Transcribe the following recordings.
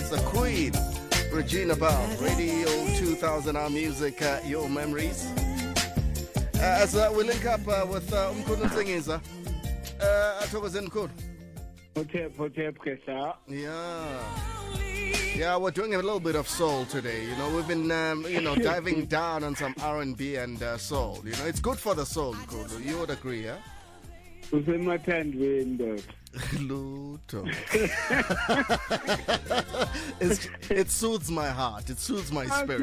the Queen, Regina Bell, Radio 2000, our music, your memories. As we link up with Mkhulu Nsingiza, Thokozeni Mkhulu. Yeah, we're doing a little bit of soul today. You know, we've been, diving down on some R&B and soul. You know, it's good for the soul, Mkhulu. You would agree, yeah? Luto. It soothes my heart. It soothes my spirit.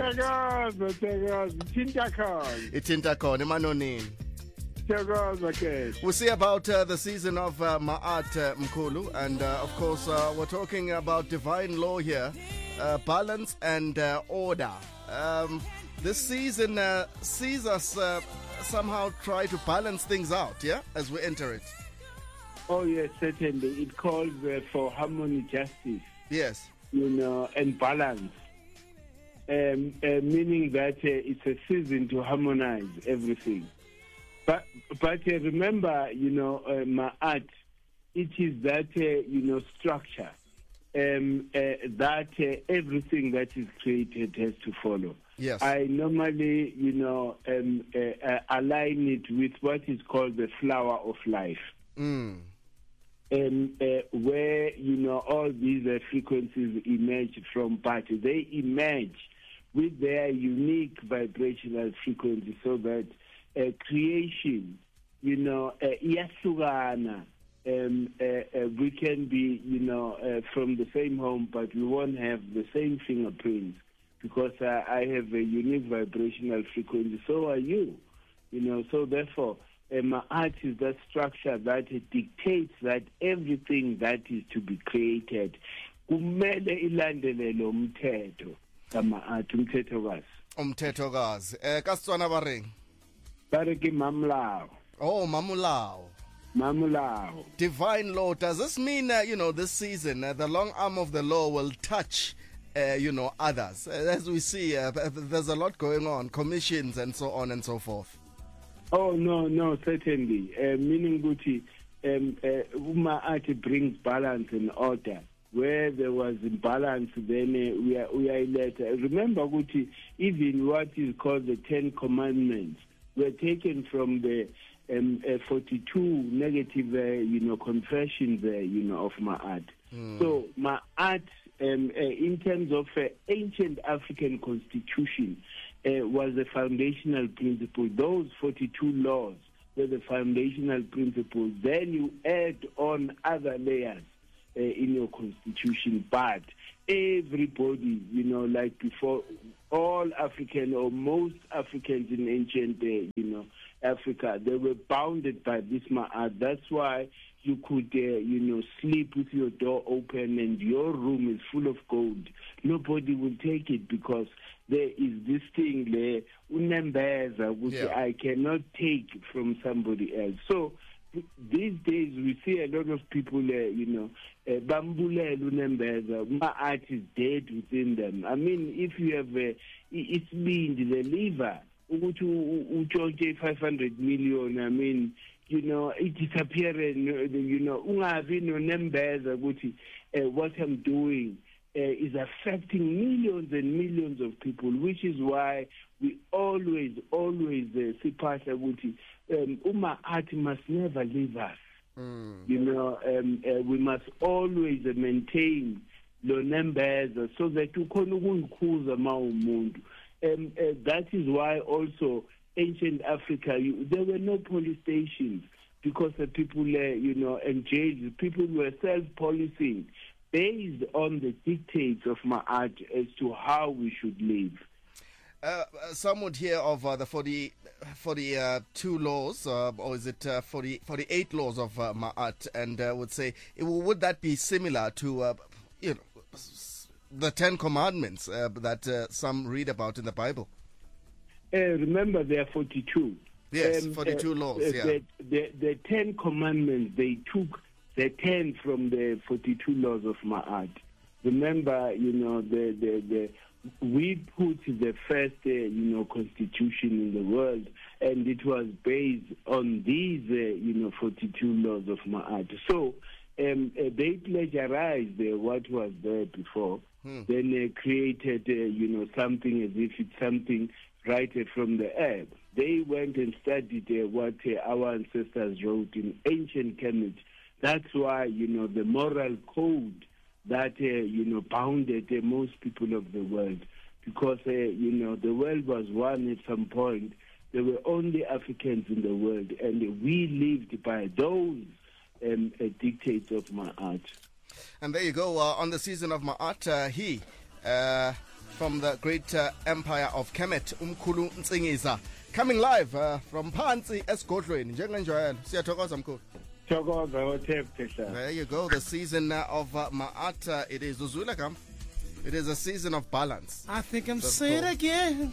Itintakon, emanonini. We see about the season of Ma'at Mkhulu, and of course we're talking about divine law here, balance and order. This season sees us somehow try to balance things out, yeah, as we enter it. Oh yes, certainly. It calls for harmony, justice. Yes. And balance. Meaning that it's a season to harmonize everything. But remember, Ma'at, it is that, structure, that everything that is created has to follow. Yes. I normally, align it with what is called the flower of life. Where, all these frequencies emerge from, but they emerge with their unique vibrational frequency so that creation, iyasukana. We can be, from the same home, but we won't have the same fingerprints because I have a unique vibrational frequency. So are you, So therefore, Ma'at is that structure that dictates that everything that is to be created kumele ilandele lo mthetho kaMa'at, umthethokazi. Kasitswana bareng. Bareki Mamulao. Oh, Mamulao. Divine law. Does this mean, this season, the long arm of the law will touch, others? As we see, there's a lot going on, commissions and so on and so forth. Oh, no, certainly. Meaning, Guti, Ma'at brings balance and order. Where there was imbalance, then we are let. Remember, Guti, even what is called the 10 Commandments were taken from the 42 negative, confessions, of Ma'at. So Ma'at, in terms of ancient African constitution, was the foundational principle. Those 42 laws were the foundational principles. Then you add on other layers in your constitution, but everybody, like before, all African or most Africans in ancient, Africa, they were bounded by this Ma'at. That's why you could, sleep with your door open and your room is full of gold. Nobody will take it because there is this thing there, unembeza, which I cannot take from somebody else. So these days we see a lot of people, bambulela unembeza, Ma'at is dead within them. I mean, if you have it's been the liver, uchoche 500 million, I mean, it disappearing, ungavi no nembeza, what I'm doing is affecting millions and millions of people, which is why we always see Pastor Wuti, Ma'at must never leave us. We must always maintain lo numbers so that ukhona ukungikhuza mawumuntu. That is why also ancient Africa, there were no police stations because the people, engaged. People were self-policing based on the dictates of Ma'at as to how we should live. Some would hear of the 42 laws, or is it 48 laws of Ma'at, and would say, would that be similar to, the 10 Commandments that some read about in the Bible? Remember, there are 42. Yes, 42 laws, yeah. The 10 Commandments, they took the 10 from the 42 laws of Ma'at. Remember, we put the first, constitution in the world, and it was based on these, 42 laws of Ma'at. So they plagiarized what was there before, then created, something as if it's something right from the air. They went and studied what our ancestors wrote in ancient Kemet. That's why, the moral code that, bounded most people of the world. Because, the world was one at some point. There were only Africans in the world, and we lived by those dictates of Ma'at. And there you go, on the season of Ma'at, he, from the great empire of Kemet, Umkhulu Ntsingiza, coming live from Phansi esigodlweni njengenjwayelo. Siyathokoza mkhulu. There you go, the season of Ma'at. It is Uzula Kam. It is a season of balance. I think I'm saying it again.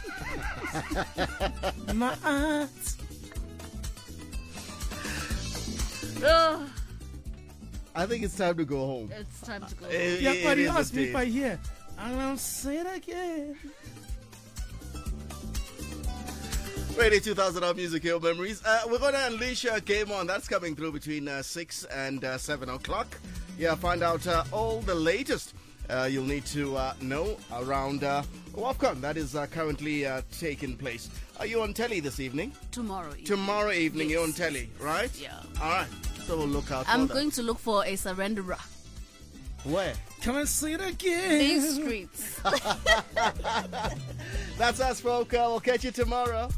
Ma'at. I think it's time to go home. It's time to go home. Yeah, but he asked me if I hear. I'm saying it again. Radio 2000 of Music Hill Memories. We're going to unleash Game On. That's coming through between 6 and 7 o'clock. Yeah, find out all the latest you'll need to know around WAFCON that is currently taking place. Are you on telly this evening? Tomorrow evening. Tomorrow evening, Yes. you're on telly, right? Yeah. All right. So we'll look out I'm for going to look for a surrenderer. that. Where? Can I say it again? These streets. That's us, folk. We'll catch you tomorrow.